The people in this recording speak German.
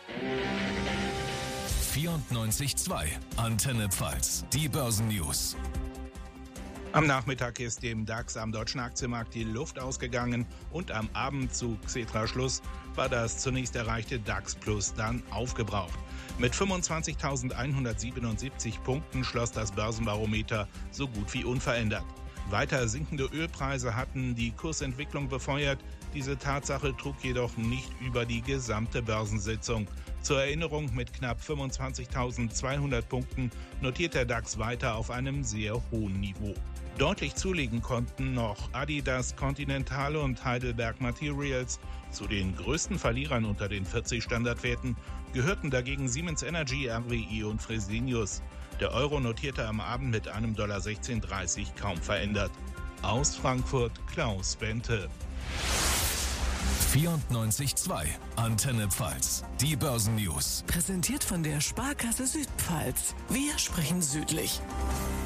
94.2 Antenne Pfalz, die Börsennews. Am Nachmittag ist dem DAX am deutschen Aktienmarkt die Luft ausgegangen und am Abend zu Xetra-Schluss war das zunächst erreichte DAX Plus dann aufgebraucht. Mit 25.177 Punkten schloss das Börsenbarometer so gut wie unverändert. Weiter sinkende Ölpreise hatten die Kursentwicklung befeuert. Diese Tatsache trug jedoch nicht über die gesamte Börsensitzung. Zur Erinnerung, mit knapp 25.200 Punkten notiert der DAX weiter auf einem sehr hohen Niveau. Deutlich zulegen konnten noch Adidas, Continental und Heidelberg Materials. Zu den größten Verlierern unter den 40 Standardwerten gehörten dagegen Siemens Energy, RWE und Fresenius. Der Euro notierte am Abend mit einem $16,30 kaum verändert. Aus Frankfurt Klaus Bente. 94.2 Antenne Pfalz, die Börsennews. Präsentiert von der Sparkasse Südpfalz. Wir sprechen südlich.